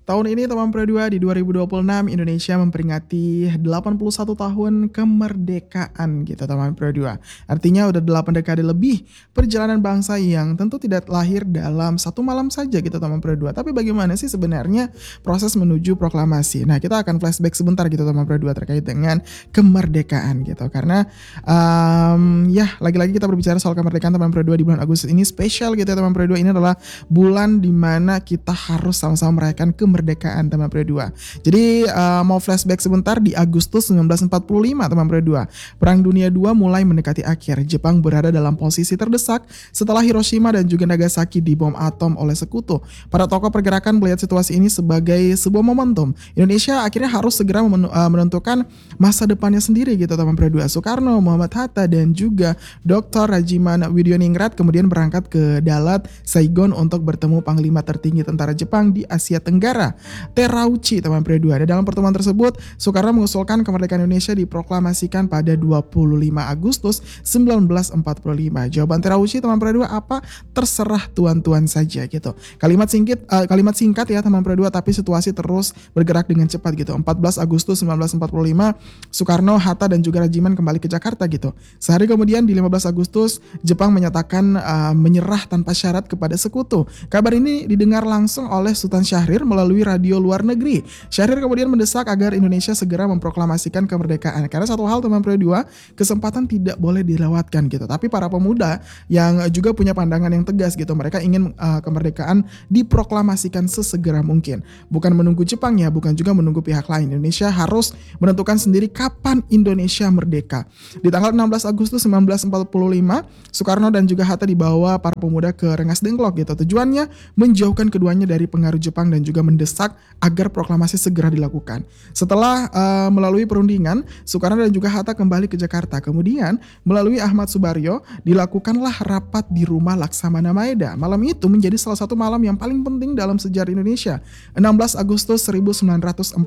Tahun ini teman Pro 2 di 2026 Indonesia memperingati 81 tahun kemerdekaan gitu teman Pro 2. Artinya udah 8 dekade lebih perjalanan bangsa yang tentu tidak lahir dalam satu malam saja gitu teman Pro 2. Tapi bagaimana sih sebenarnya proses menuju proklamasi? Nah, kita akan flashback sebentar gitu teman Pro 2 terkait dengan kemerdekaan gitu. Karena lagi-lagi kita berbicara soal kemerdekaan teman Pro 2 di bulan Agustus ini spesial gitu ya teman Pro 2. Ini adalah bulan dimana kita harus sama-sama merayakan kemerdekaan teman Pro 2. Jadi mau flashback sebentar di Agustus 1945 teman Pro 2. Perang Dunia II mulai mendekati akhir. Jepang berada dalam posisi terdesak setelah Hiroshima dan juga Nagasaki dibom atom oleh sekutu. Para tokoh pergerakan melihat situasi ini sebagai sebuah momentum. Indonesia akhirnya harus segera menentukan masa depannya sendiri gitu teman Pro 2. Soekarno, Muhammad Hatta dan juga Dr. Rajiman Widyoningrat kemudian berangkat ke Dalat, Saigon untuk bertemu panglima tertinggi tentara Jepang di Asia Tenggara, Terauchi teman Pro 2. Dan dalam pertemuan tersebut, Soekarno mengusulkan kemerdekaan Indonesia diproklamasikan pada 25 Agustus 1945. Jawaban Terauchi teman Pro 2 apa? Terserah tuan-tuan saja gitu. Kalimat singkat ya teman Pro 2, tapi situasi terus bergerak dengan cepat gitu. 14 Agustus 1945, Soekarno, Hatta dan juga Rajiman kembali ke Jakarta gitu. Sehari kemudian di 15 Agustus, Jepang menyatakan menyerah tanpa syarat kepada sekutu. Kabar ini didengar langsung oleh Sultan Syahrir melalui radio luar negeri. Syahrir kemudian mendesak agar Indonesia segera memproklamasikan kemerdekaan. Karena satu hal teman Pro 2, kesempatan tidak boleh dilewatkan gitu. Tapi para pemuda yang juga punya pandangan yang tegas gitu, mereka ingin kemerdekaan diproklamasikan sesegera mungkin. Bukan menunggu Jepang ya, bukan juga menunggu pihak lain. Indonesia harus menentukan sendiri kapan Indonesia merdeka. Di tanggal 16 Agustus 1945, Soekarno dan juga Hatta dibawa para pemuda ke Rengas Dengklok gitu. Tujuannya menjauhkan keduanya dari pengaruh Jepang dan juga mendesak agar proklamasi segera dilakukan. Setelah melalui perundingan, Soekarno dan juga Hatta kembali ke Jakarta. Kemudian melalui Ahmad Subaryo dilakukanlah rapat di rumah Laksamana Maeda. Malam itu menjadi salah satu malam yang paling penting dalam sejarah Indonesia. 16 Agustus 1945.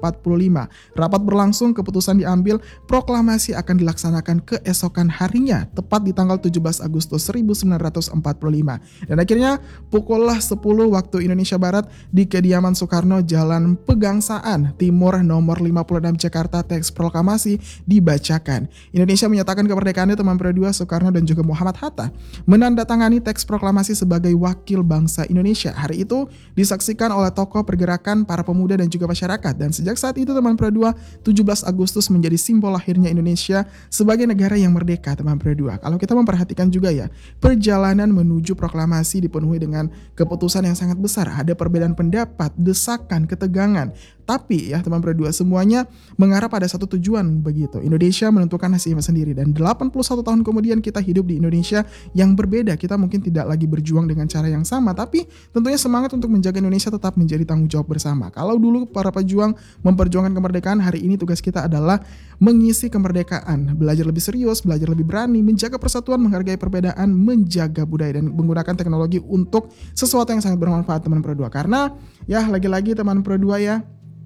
Rapat berlangsung, keputusan diambil, proklamasi akan dilaksanakan keesokan harinya, tepat di tanggal 17 Agustus 1945. Dan akhirnya pukul 10 waktu Indonesia Barat di kediaman Soekarno, Jalan Pegangsaan Timur nomor 56 Jakarta, teks proklamasi dibacakan. Indonesia menyatakan kemerdekaannya teman Pro 2. Soekarno dan juga Muhammad Hatta menandatangani teks proklamasi sebagai wakil bangsa Indonesia. Hari itu disaksikan oleh tokoh pergerakan, para pemuda dan juga masyarakat. Dan sejak saat itu teman Pro 2, 17 Agustus menjadi simbol lahirnya Indonesia sebagai negara yang merdeka teman Pro 2. Kalau kita memperhatikan juga ya, perjalanan menuju proklamasi dipenuhi dengan keputusan yang sangat besar. Ada perbedaan pendapat, desakan, ketegangan. Tapi ya teman Pro 2, semuanya mengarah pada satu tujuan begitu. Indonesia menentukan nasibnya sendiri. Dan 81 tahun kemudian kita hidup di Indonesia yang berbeda. Kita mungkin tidak lagi berjuang dengan cara yang sama, tapi tentunya semangat untuk menjaga Indonesia tetap menjadi tanggung jawab bersama. Kalau dulu para pejuang memperjuangkan kemerdekaan, hari ini tugas kita adalah mengisi kemerdekaan. Belajar lebih serius, belajar lebih berani, menjaga persatuan, menghargai perbedaan, menjaga budaya, dan menggunakan teknologi untuk sesuatu yang sangat bermanfaat teman Pro 2. Karena ya lagi-lagi teman Pro 2 ya,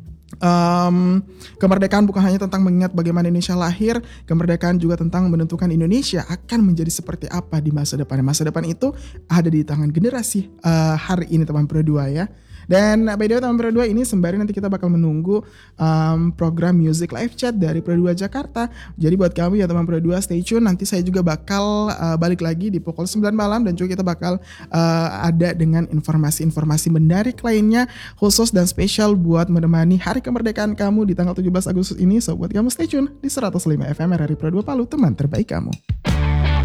kemerdekaan bukan hanya tentang mengingat bagaimana Indonesia lahir, kemerdekaan juga tentang menentukan Indonesia akan menjadi seperti apa di masa depan. Masa depan itu ada di tangan generasi hari ini teman Pro 2 ya. Dan by the way teman Pro 2, ini sembari nanti kita bakal menunggu program Music Live Chat dari Pro 2 Jakarta. Jadi buat kamu ya teman Pro 2, stay tune. Nanti saya juga bakal balik lagi di pukul 9 malam. Dan juga kita bakal ada dengan informasi-informasi menarik lainnya, khusus dan spesial buat menemani hari kemerdekaan kamu di tanggal 17 Agustus ini. So buat kamu stay tune di 105 FM RRI Pro 2 Palu, teman terbaik kamu.